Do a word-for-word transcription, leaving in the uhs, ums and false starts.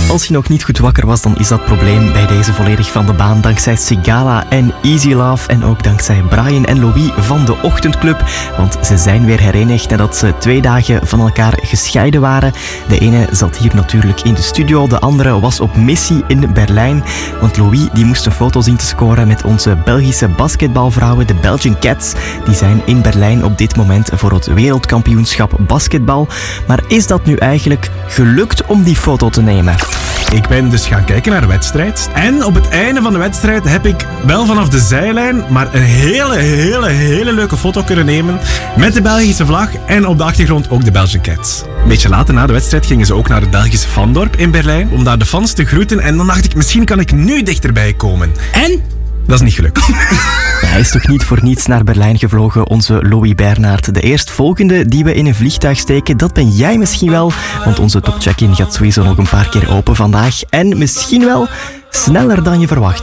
Als je nog niet goed wakker was, dan is dat probleem bij deze volledig van de baan. Dankzij Sigala en Easy Love en ook dankzij Brian en Louis van de Ochtendclub. Want ze zijn weer herenigd nadat ze twee dagen van elkaar gescheiden waren. De ene zat hier natuurlijk in de studio, de andere was op missie in Berlijn. Want Louis die moest een foto zien te scoren met onze Belgische basketbalvrouwen, de Belgian Cats. Die zijn in Berlijn op dit moment voor het wereldkampioenschap basketbal. Maar is dat nu eigenlijk gelukt om die foto te nemen? Ik ben dus gaan kijken naar de wedstrijd. En op het einde van de wedstrijd heb ik wel vanaf de zijlijn maar een hele, hele, hele leuke foto kunnen nemen. Met de Belgische vlag en op de achtergrond ook de Belgian Cats. Een beetje later na de wedstrijd gingen ze ook naar het Belgische Vandorp in Berlijn. Om daar de fans te groeten. En dan dacht ik, misschien kan ik nu dichterbij komen. En? Dat is niet gelukt. Ja, hij is toch niet voor niets naar Berlijn gevlogen, onze Louis Bernhard. De eerstvolgende die we in een vliegtuig steken, dat ben jij misschien wel. Want onze top check-in gaat sowieso nog een paar keer open vandaag. En misschien wel sneller dan je verwacht.